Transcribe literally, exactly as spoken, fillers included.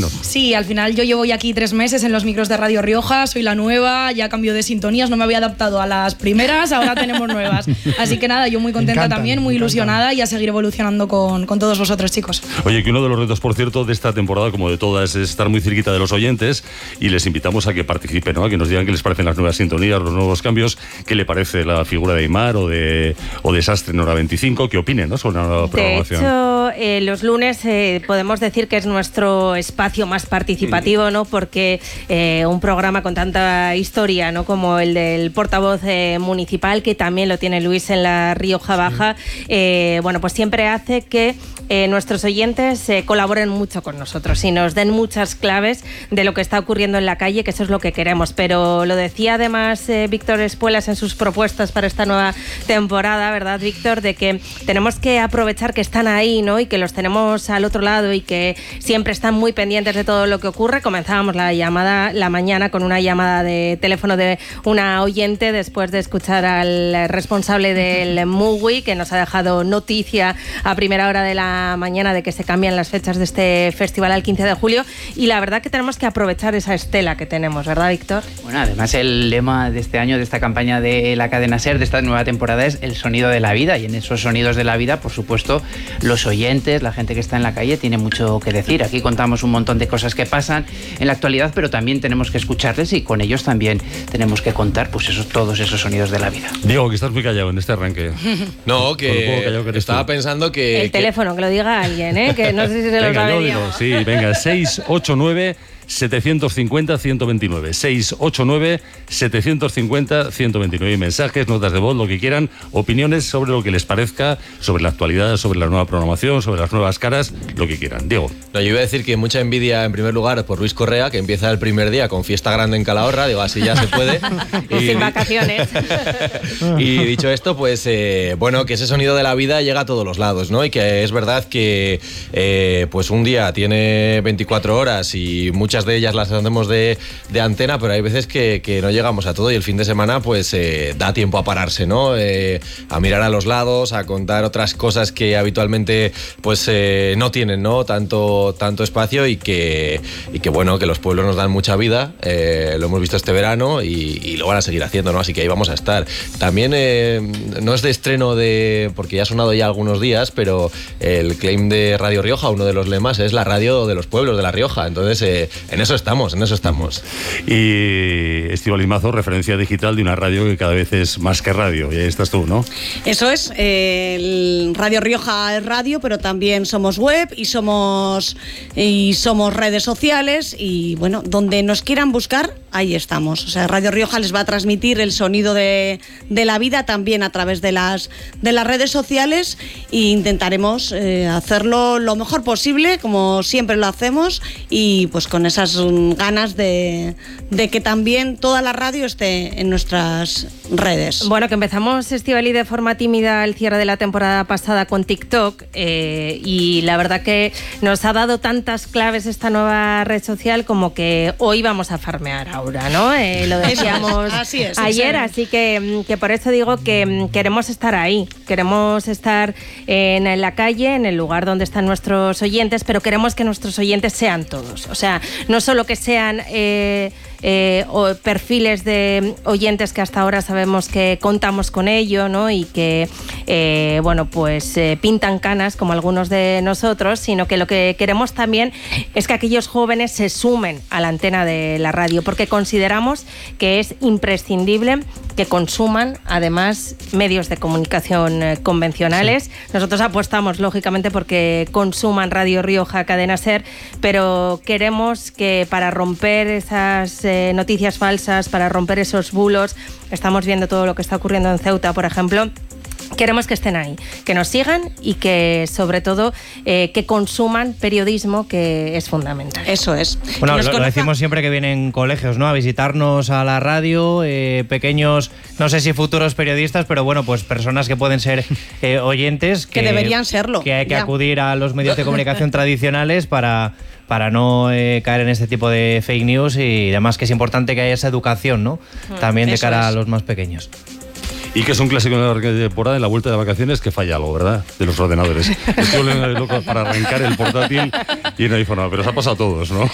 imagino. Sí, al final yo llevo ya aquí tres meses en los micros de Radio Rioja, soy la nueva, ya cambio de sintonías, no me había adaptado a las primeras, ahora tenemos nuevas. Así que nada, yo muy contenta encantan, también, muy ilusionada y a seguir evolucionando con, con todos vosotros, chicos. Oye, que uno de los retos, por cierto, de esta temporada, como de todas, es estar muy cerquita de los oyentes y les invitamos a que participen, ¿no? A que nos digan qué les parecen las nuevas sintonías, los nuevos cambios, qué le parece la figura de Aimar o de, o de Sastre en Hora veinticinco, qué opinen, ¿no?, sobre la nueva programación. De hecho, eh, los lunes eh, podemos decir que es nuestro espacio más participativo, ¿no? Porque eh, un programa con tanta historia, ¿no?, como el del portavoz eh, municipal, que también lo tiene Luis en la Rioja Baja, eh, bueno, pues siempre hace que eh, nuestros oyentes eh, colaboren mucho con nosotros y nos den muchas claves de lo que está ocurriendo en la calle, que eso es lo que queremos. Pero lo decía además eh, Víctor Espuelas en sus propuestas para esta nueva temporada, ¿verdad, Víctor? De que tenemos que aprovechar que están ahí, ¿no?, y que los tenemos al otro lado y que siempre están muy pendientes de todo lo que ocurre. Comenzábamos la llamada la mañana con una llamada de teléfono de una oyente después de escuchar al responsable del M U W I, que nos ha dejado noticia a primera hora de la mañana de que se cambian las fechas de este festival al quince de julio, y la verdad que tenemos que aprovechar esa estela que tenemos, ¿verdad, Víctor? Bueno, además el lema de este año, de esta campaña de la cadena SER, de esta nueva temporada, es el sonido de la vida, y en esos sonidos de la vida, por supuesto, los oyentes, la gente que está en la calle tiene mucho que decir. Aquí contamos un montón de cosas que pasan en la actualidad, pero también tenemos que escucharles y con ellos también tenemos que contar pues esos, todos esos sonidos de la vida. Diego, que estás muy callado en este arranque. No, que, que estaba tú. pensando que... El que... teléfono, que lo diga alguien, ¿eh? Que no sé si se lo venga, sabe yo Diego. digo, sí, venga, seis ocho nueve setecientos cincuenta ciento veintinueve, seis ocho nueve setecientos cincuenta ciento veintinueve. Mensajes, notas de voz, lo que quieran, opiniones sobre lo que les parezca, sobre la actualidad, sobre la nueva programación, sobre las nuevas caras, lo que quieran. Diego. No, yo iba a decir que mucha envidia en primer lugar por Luis Correa, que empieza el primer día con fiesta grande en Calahorra, digo, así ya se puede. Y sin vacaciones. Y dicho esto, pues eh, bueno, que ese sonido de la vida llega a todos los lados, ¿no? Y que es verdad que eh, pues un día tiene veinticuatro horas y muchas de ellas las hacemos de, de antena, pero hay veces que, que no llegamos a todo, y el fin de semana pues eh, da tiempo a pararse, ¿no? Eh, a mirar a los lados, a contar otras cosas que habitualmente pues eh, no tienen, ¿no?, tanto, tanto espacio, y que, y que bueno, que los pueblos nos dan mucha vida, eh, lo hemos visto este verano y, y lo van a seguir haciendo, ¿no? Así que ahí vamos a estar. También eh, no es de estreno de, porque ya ha sonado ya algunos días, pero el claim de Radio Rioja, uno de los lemas, es la radio de los pueblos de La Rioja. Entonces eh, en eso estamos, en eso estamos. Y Estíbaliz Mazo, referencia digital de una radio que cada vez es más que radio, y ahí estás tú, ¿no? Eso es, eh, el Radio Rioja es radio, pero también somos web y somos, y somos redes sociales, y bueno, donde nos quieran buscar, ahí estamos. O sea, Radio Rioja les va a transmitir el sonido de, de la vida también a través de las, de las redes sociales, e intentaremos eh, hacerlo lo mejor posible, como siempre lo hacemos, y pues con esas ganas de, de que también toda la radio esté en nuestras redes. Bueno, que empezamos, Estíbaliz, de forma tímida el cierre de la temporada pasada con TikTok, eh, y la verdad que nos ha dado tantas claves esta nueva red social como que hoy vamos a farmear ahora, ¿no? Eh, lo decíamos así es, ayer, excelente. así que, que por eso digo que queremos estar ahí, queremos estar en, en la calle, en el lugar donde están nuestros oyentes, pero queremos que nuestros oyentes sean todos, o sea, no solo que sean eh, eh, o perfiles de oyentes que hasta ahora sabemos que contamos con ello, ¿no? Y que eh, bueno, pues eh, pintan canas como algunos de nosotros, sino que lo que queremos también es que aquellos jóvenes se sumen a la antena de la radio, porque consideramos que es imprescindible que consuman además medios de comunicación eh, convencionales. Sí. Nosotros apostamos lógicamente porque consuman Radio Rioja, Cadena SER, pero queremos que para romper esas eh, noticias falsas, para romper esos bulos, estamos viendo todo lo que está ocurriendo en Ceuta, por ejemplo. Queremos que estén ahí, que nos sigan y que, sobre todo, eh, que consuman periodismo, que es fundamental. Eso es. Bueno, lo, lo decimos siempre que vienen colegios, ¿no?, a visitarnos a la radio, eh, pequeños, no sé si futuros periodistas, pero bueno, pues personas que pueden ser eh, oyentes. Que, que deberían serlo. Que hay que ya. acudir a los medios de comunicación tradicionales para... para no eh, caer en este tipo de fake news, y además que es importante que haya esa educación, ¿no? También de Eso cara es. a los más pequeños. Y que es un clásico de la temporada, en la vuelta de vacaciones, que falla algo, ¿verdad? De los ordenadores. Estoy loco para arrancar el portátil y no hay forma, pero os ha pasado a todos, ¿no?